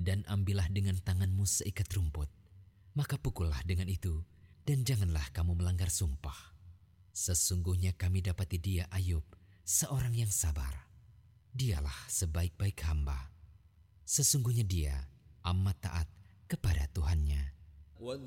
dan ambillah dengan tanganmu seikat rumput, maka pukullah dengan itu, dan janganlah kamu melanggar sumpah. Sesungguhnya kami dapati dia Ayub, seorang yang sabar. Dialah sebaik-baik hamba. Sesungguhnya dia amat taat kepada Tuhannya.